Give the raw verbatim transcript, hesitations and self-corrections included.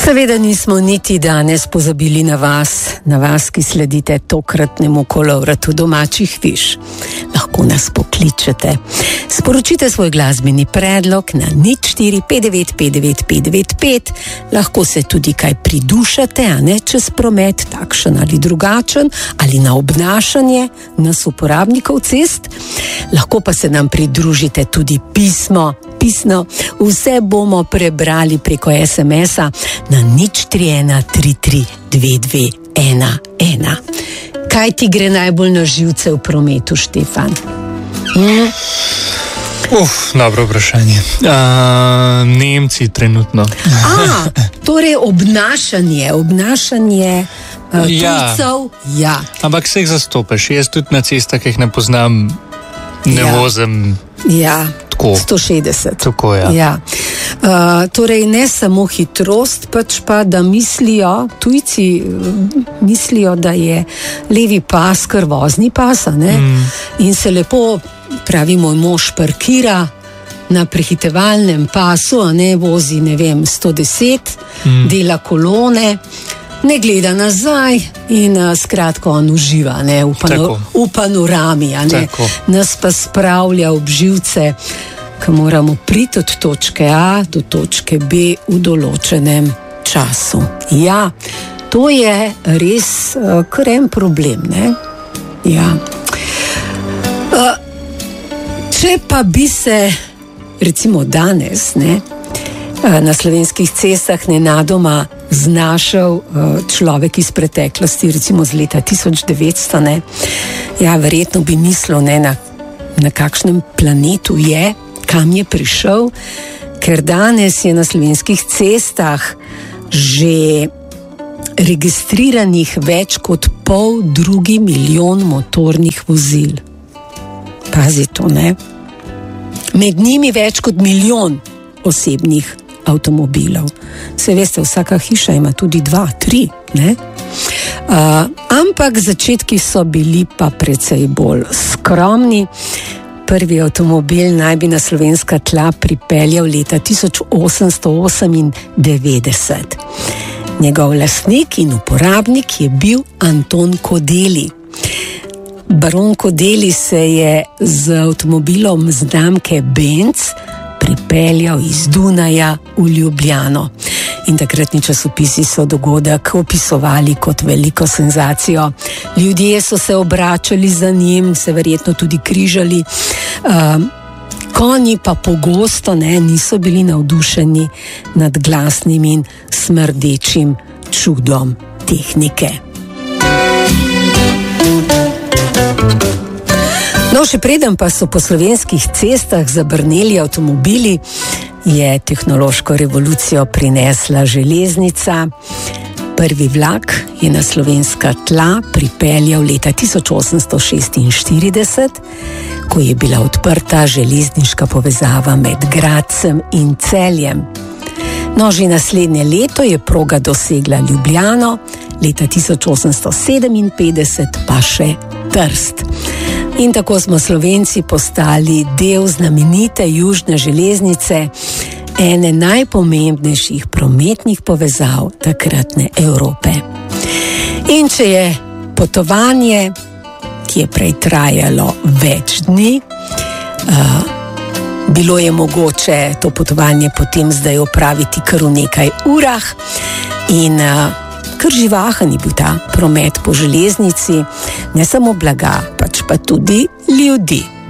Seveda nismo niti danes pozabili na vas, na vas, ki sledite tokratnemu kolovratu domačih viš. Lahko nas pokličete. Sporočite svoj glasbeni predlog na nič štiri pet devet pet devet pet devet pet. Lahko se tudi kaj pridušate, a ne čez promet, takšen ali drugačen, ali na obnašanje nas uporabnikov cest. Lahko pa se nam pridružite tudi pismo, pisno. Vse bomo prebrali preko es em es-a na nič tri ena tri tri dve dve ena ena. Kaj ti gre najbolj na živce v prometu, Štefan? Hm? Uf, dobro vprašanje. Uh, Nemci trenutno. A, torej obnašanje, obnašanje uh, Ja. tujcev. Ja. Ampak se jih zastopeš. Jaz tudi na cestah, ki jih ne poznam, ne Ja. vozim Ja, tako. sto šestdeset. Tako, ja. Ja. Uh, torej ne samo hitrost, pač pa da mislijo, tujci uh, mislijo, da je levi pas kar vozni pas, a ne? Mm. In se lepo, pravi moj mož, parkira na prehitevalnem pasu, a ne, vozi, ne vem, sto deset, Mm. dela kolone, ne gleda nazaj in uh, skratko on uživa, ne, v, pano, Tako. v panorami, a ne. Tako. Nas pa spravlja ob živce, ko moramo priti od točke A do točke B v določenem času. Ja, to je res uh, kar en problem, ne? Ja. Uh, če pa bi se recimo danes, ne, uh, na slovenskih cestah nenadoma znašel uh, človek iz preteklosti, recimo z leta tisoč devetsto, ne, ja, verjetno bi mislil, ne, na, na kakšnem planetu je, kam je prišel, ker danes je na slovenskih cestah že registriranih več kot pol drugi milijon motornih vozil. Pazi to, ne? Med njimi več kot milijon osebnih avtomobilov. Se veste, vsaka hiša ima tudi dva, tri, ne? Uh, ampak začetki so bili pa precej bolj skromni. Prvi avtomobil naj bi na slovenska tla pripeljal leta tisoč osemsto osemindevetdeset. Njegov lastnik in uporabnik je bil Anton Kodeli. Baron Kodeli se je z avtomobilom znamke Benz pripeljal iz Dunaja v Ljubljano. In takratni časopisi so dogodek opisovali kot veliko senzacijo. Ljudje so se obračali za njim, se verjetno tudi križali. Uh, konji pa pogosto ne, niso bili navdušeni nad glasnim in smrdečim čudom tehnike. No, še preden pa so po slovenskih cestah zabrneli avtomobili, je tehnološko revolucijo prinesla železnica. Prvi vlak je na slovenska tla pripeljal leta tisoč osemsto šestinštirideset, ko je bila odprta železniška povezava med Gradcem in Celjem. No, že naslednje leto je proga dosegla Ljubljano, leta tisoč osemsto sedeminpetdeset pa še Trst. In tako smo Slovenci postali del znamenite južne železnice, ene najpomembnejših prometnih povezav takratne Evrope. In če je potovanje, ki je prej trajalo več dni, uh, bilo je mogoče to potovanje potem zdaj opraviti kar v nekaj urah in uh, kar živahen je bil ta promet po železnici, ne samo blaga, pač pa tudi ljudi.